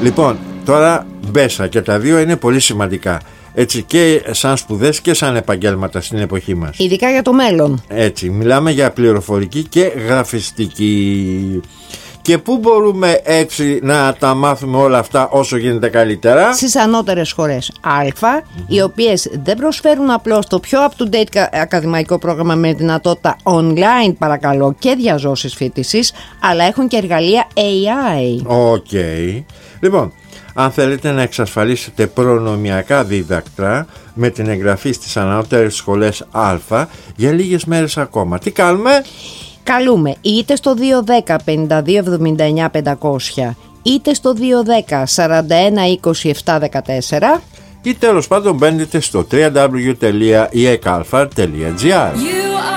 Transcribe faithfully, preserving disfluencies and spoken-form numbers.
Λοιπόν, τώρα μπέσα και τα δύο είναι πολύ σημαντικά. Έτσι, και σαν σπουδές και σαν επαγγέλματα στην εποχή μας. Ειδικά για το μέλλον. Έτσι, μιλάμε για πληροφορική και γραφιστική. Και πού μπορούμε έτσι να τα μάθουμε όλα αυτά όσο γίνεται καλύτερα? Στις ανώτερες σχολές Α, mm-hmm. οι οποίες δεν προσφέρουν απλώς το πιο up-to-date ακαδημαϊκό πρόγραμμα με δυνατότητα online, παρακαλώ, και διαζώσεις φοιτησης, αλλά έχουν και εργαλεία έι άι. Οκ. Okay. Λοιπόν, αν θέλετε να εξασφαλίσετε προνομιακά δίδακτρα με την εγγραφή στις ανώτερες σχολές Α για λίγες μέρες ακόμα, τι κάνουμε? Καλούμε είτε στο δύο ένα μηδέν πέντε δύο εβδομήντα εννιά πεντακόσια είτε στο δύο ένα μηδέν σαράντα ένα είκοσι επτά δεκατέσσερα ή τέλος πάντων μπαίνετε στο double-u double-u double-u τελεία ι εκ αλφα τελεία τζι άρ.